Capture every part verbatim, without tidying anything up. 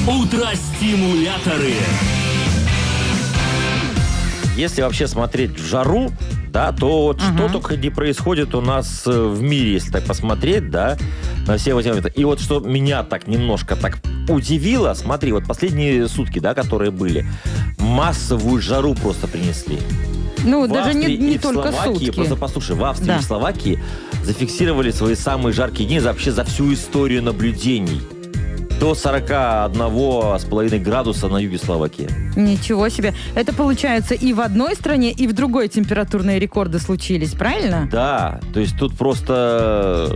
Утро-стимуляторы. Если вообще смотреть в жару, да, то вот Ага. что только не происходит у нас э, в мире, если так посмотреть, да, на все эти моменты. И вот что меня так немножко так удивило, смотри, вот последние сутки, да, которые были, массовую жару просто принесли. Ну, В даже не, Австрии не и в только Словакии, сутки. просто послушай, в Австрии Да. и в Словакии зафиксировали свои самые жаркие дни вообще за всю историю наблюдений. До сорок один с половиной градуса на юге Словакии. Ничего себе. Это получается и в одной стране, и в другой температурные рекорды случились, правильно? Да, то есть тут просто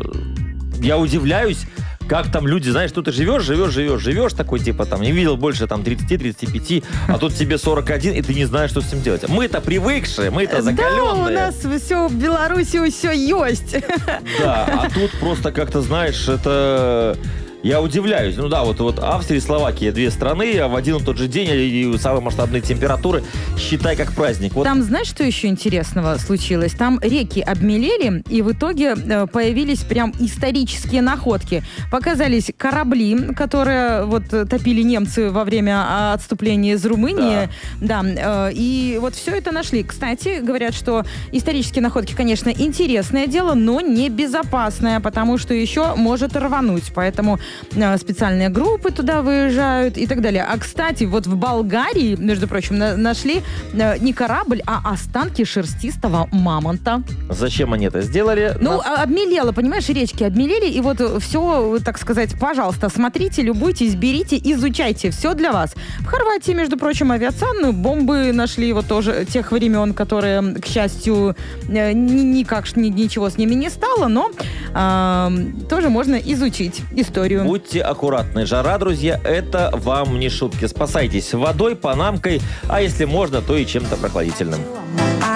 я удивляюсь, как там люди, знаешь, тут ты живешь, живешь, живешь, живешь, такой типа там, не видел больше там тридцать-тридцать пять, а тут тебе сорок один, и ты не знаешь, что с этим делать. Мы-то привыкшие, мы-то закаленные. Да, у нас все в Беларуси все есть. Да, а тут просто как-то, знаешь, это... Я удивляюсь. Ну да, вот, вот Австрия и Словакия, две страны, а в один и тот же день и самые масштабные температуры, считай, как праздник. Вот. Там, знаешь, что еще интересного случилось? Там реки обмелели, и в итоге э, появились прям исторические находки. Показались корабли, которые вот э, топили немцы во время а, отступления из Румынии. Да. Да, э, и вот все это нашли. Кстати, говорят, что исторические находки, конечно, интересное дело, но не безопасное, потому что еще может рвануть. Поэтому э, специальные группы туда выезжают и так далее. А, кстати, вот в Болгарии, между прочим, на- нашли э, не корабль, а останки шерстистого мамонта. Зачем они это сделали? Ну, На- а- обмелело, понимаешь, речки обмелели, и вот все, так сказать, пожалуйста, смотрите, любуйтесь, берите, изучайте, все для вас. В Хорватии, между прочим, авиационные бомбы нашли вот тоже тех времен, которые, к счастью, э, ни- никак ни- ничего с ними не стало, но э, тоже можно изучить историю. Будьте аккуратны. Жара, друзья, это вам не шутки. Спасайтесь водой, панамкой, а если можно, то и чем-то прохладительным.